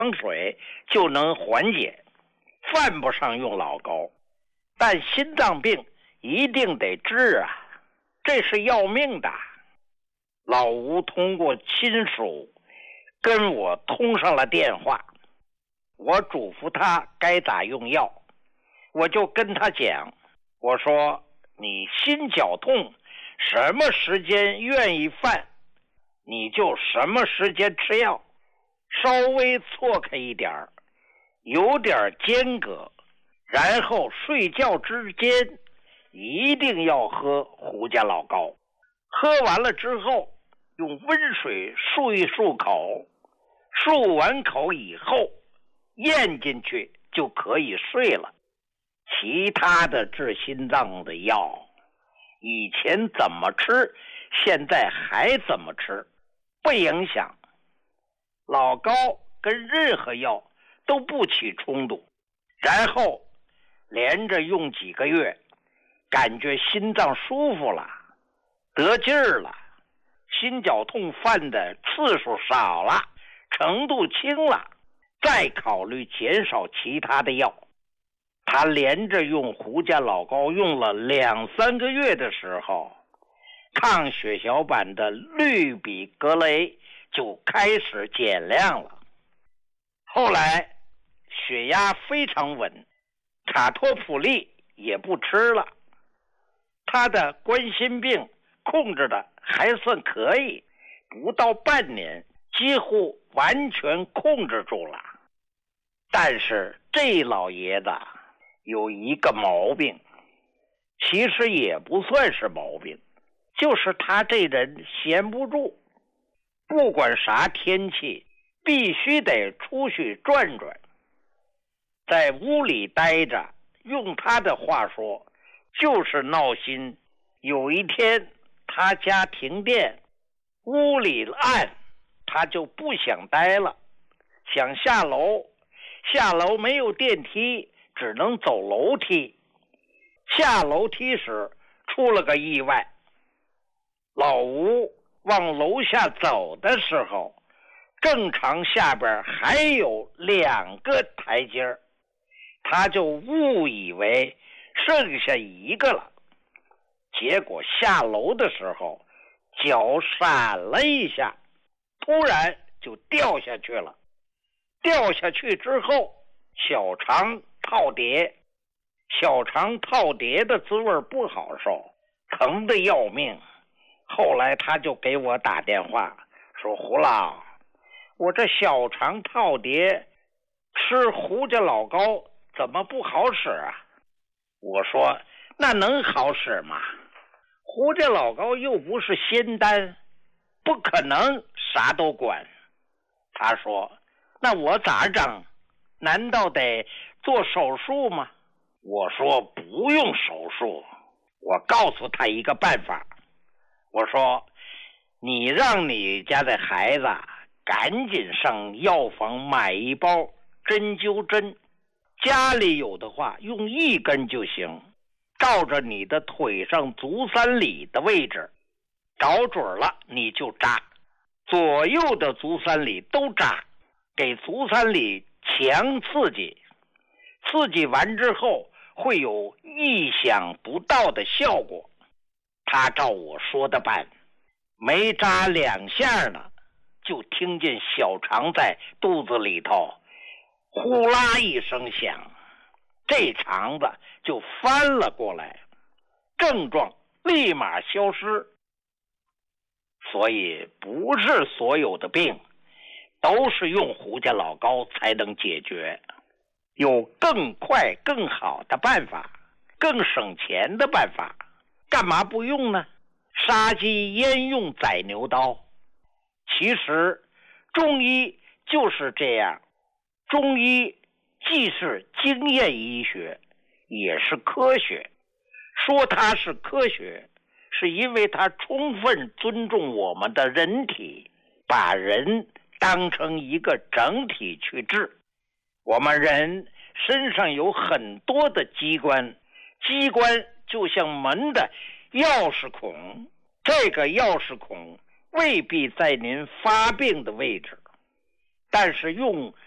水就能缓解，犯不上用老高。但心脏病一定得治啊，这是要命的。老吴通过亲属跟我通上了电话，我嘱咐他该咋用药，我就跟他讲，我说你心绞痛什么时间愿意犯，你就什么时间吃药，稍微错开一点，有点间隔，然后睡觉之间一定要喝胡家老高，喝完了之后用温水漱一漱口，漱完口以后咽进去就可以睡了。其他的治心脏的药以前怎么吃现在还怎么吃，不影响。老高跟任何药都不起冲突，然后连着用几个月，感觉心脏舒服了，得劲儿了，心绞痛犯的次数少了，程度轻了，再考虑减少其他的药。他连着用胡家老高用了2-3个月的时候，抗血小板的氯吡格雷就开始减量了。后来血压非常稳，卡托普利也不吃了，他的冠心病控制的还算可以，不到半年几乎完全控制住了。但是这老爷子有一个毛病，其实也不算是毛病，就是他这人闲不住，不管啥天气必须得出去转转，在屋里待着，用他的话说就是闹心。有一天他家停电，屋里暗，他就不想待了，想下楼，下楼没有电梯，只能走楼梯。下楼梯时出了个意外，老吴往楼下走的时候，正常下边还有2个台阶，他就误以为剩下1个了，结果下楼的时候脚闪了一下，突然就掉下去了。掉下去之后小肠套叠，小肠套叠的滋味不好受，疼得要命。后来他就给我打电话说，胡老，我这小肠套叠吃胡家老高怎么不好使啊？我说那能好使吗？胡家老高又不是仙丹，不可能啥都管。他说那我咋整？难道得做手术吗？我说不用手术，我告诉他一个办法，我说你让你家的孩子赶紧上药房买一包针灸针，家里有的话用1根就行，照着你的腿上足三里的位置找准了你就扎，左右的足三里都扎，给足三里强刺激，刺激完之后会有意想不到的效果。他照我说的办，没扎2下呢，就听见小肠在肚子里头呼啦一声响，这肠子就翻了过来，症状立马消失。所以不是所有的病都是用胡家老高才能解决，有更快更好的办法，更省钱的办法，干嘛不用呢？杀鸡焉用宰牛刀？其实中医就是这样，中医既是经验医学，也是科学。说它是科学，是因为它充分尊重我们的人体，把人当成一个整体去治。我们人身上有很多的机关，机关就像门的钥匙孔，这个钥匙孔未必在您发病的位置，但是用